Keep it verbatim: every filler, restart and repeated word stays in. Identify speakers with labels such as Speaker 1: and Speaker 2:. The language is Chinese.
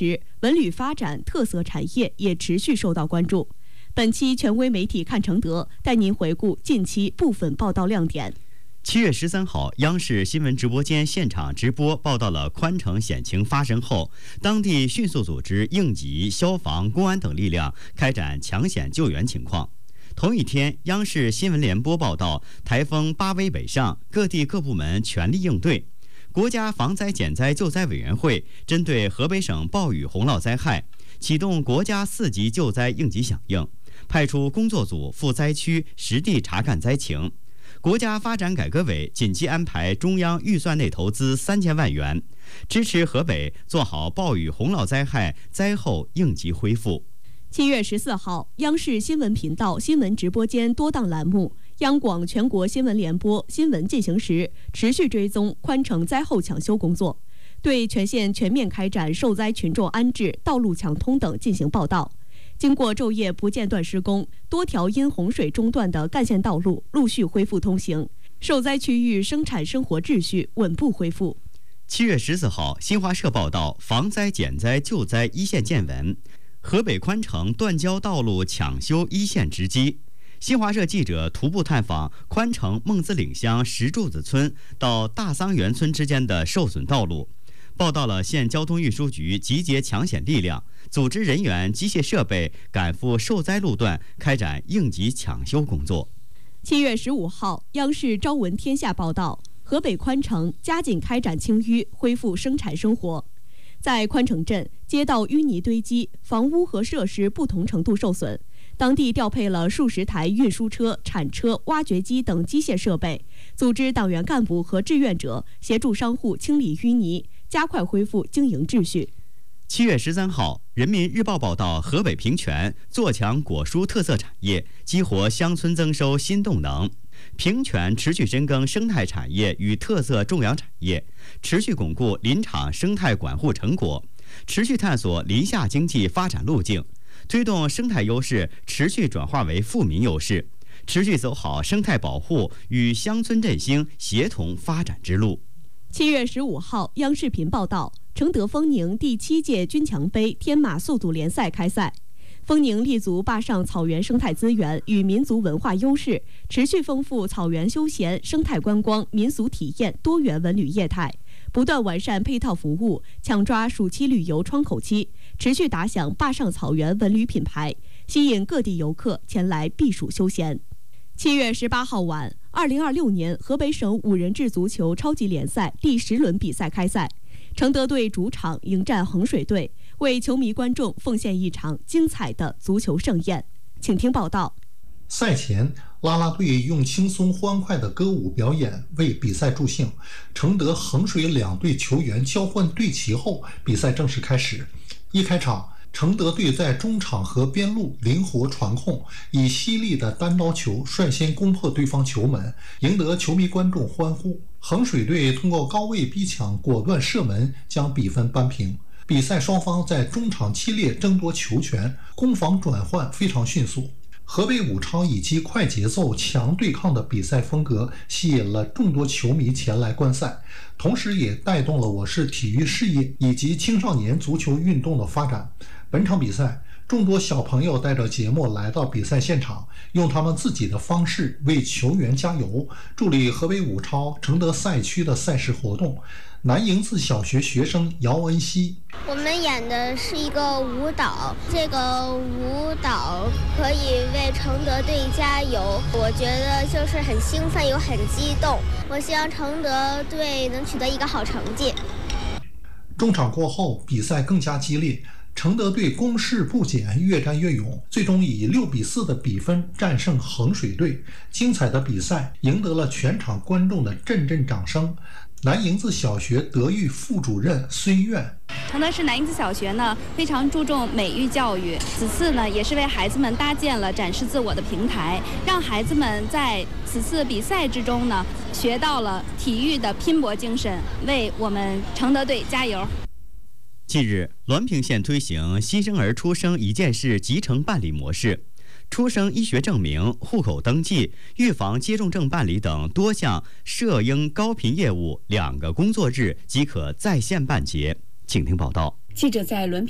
Speaker 1: 时，文旅发展特色产业也持续受到关注。本期权威媒体看承德带您回顾近期部分报道亮点。
Speaker 2: 七月十三号，央视新闻直播间现场直播报道了宽城险情发生后，当地迅速组织应急、消防、公安等力量开展抢险救援情况。同一天，央视新闻联播报道，台风巴威北上，各地各部门全力应对。国家防灾减灾救灾委员会针对河北省暴雨洪涝灾害，启动国家四级救灾应急响应，派出工作组赴灾区实地查看灾情。国家发展改革委紧急安排中央预算内投资三千万元，支持河北做好暴雨洪涝灾害灾后应急恢复。
Speaker 1: 七月十四号，央视新闻频道新闻直播间多档栏目、央广全国新闻联播新闻进行时，持续追踪宽城灾后抢修工作，对全县全面开展受灾群众安置、道路抢通等进行报道。经过昼夜不间断施工，多条因洪水中断的干线道路陆续恢复通行，受灾区域生产生活秩序稳步恢复。
Speaker 2: 七月十四号，新华社报道防灾减灾救灾一线见闻，河北宽城断交道路抢修一线直击。新华社记者徒步探访宽城孟子岭乡石柱子村到大桑园村之间的受损道路，报道了县交通运输局集结抢险力量、组织人员、机械设备赶赴受灾路段，开展应急抢修工作。
Speaker 1: 七月十五号，央视朝闻天下报道，河北宽城加紧开展清淤，恢复生产生活。在宽城镇，街道淤泥堆积，房屋和设施不同程度受损。当地调配了数十台运输车、铲车、挖掘机等机械设备，组织党员干部和志愿者协助商户清理淤泥，加快恢复经营秩序。
Speaker 2: 七月十三号，人民日报报道，河北平泉做强果蔬特色产业，激活乡村增收新动能。平泉持续深耕生态产业与特色种养产业，持续巩固林场生态管护成果，持续探索林下经济发展路径，推动生态优势持续转化为富民优势，持续走好生态保护与乡村振兴协同发展之路。
Speaker 1: 七月十五号，央视频报道，承德丰宁第七届军强杯天马速度联赛开赛。丰宁立足坝上草原生态资源与民族文化优势，持续丰富草原休闲、生态观光、民俗体验多元文旅业态，不断完善配套服务，抢抓暑期旅游窗口期，持续打响坝上草原文旅品牌，吸引各地游客前来避暑休闲。七月十八号晚，二零二六年河北省五人制足球超级联赛第十轮比赛开赛，承德队主场迎战衡水队，为球迷观众奉献一场精彩的足球盛宴。请听报道。
Speaker 3: 赛前，啦啦队用轻松欢快的歌舞表演为比赛助兴。承德、衡水两队球员交换队旗后，比赛正式开始。一开场，承德队在中场和边路灵活传控，以犀利的单刀球率先攻破对方球门，赢得球迷观众欢呼。衡水队通过高位逼抢，果断射门，将比分扳平。比赛双方在中场激烈争夺球权，攻防转换非常迅速。河北武超以及快节奏、强对抗的比赛风格吸引了众多球迷前来观赛，同时也带动了我市体育事业以及青少年足球运动的发展。本场比赛，众多小朋友带着节目来到比赛现场，用他们自己的方式为球员加油，助力河北武超承德赛区的赛事活动。南营子小学学生姚文熙，
Speaker 4: 我们演的是一个舞蹈，这个舞蹈可以为承德队加油，我觉得就是很兴奋又很激动，我希望承德队能取得一个好成绩。
Speaker 3: 中场过后，比赛更加激烈，承德队攻势不减，越战越勇，最终以六比四的比分战胜衡水队。精彩的比赛赢得了全场观众的阵阵掌声。南营子小学德育副主任孙苑，
Speaker 5: 承德市南营子小学呢非常注重美育教育，此次呢也是为孩子们搭建了展示自我的平台，让孩子们在此次比赛之中呢学到了体育的拼搏精神，为我们承德队加油。
Speaker 2: 近日，滦平县推行新生儿出生一件事集成办理模式。出生医学证明、户口登记、预防接种证办理等多项涉婴高频业务，两个工作日即可在线办结。请听报道。
Speaker 6: 记者在滦平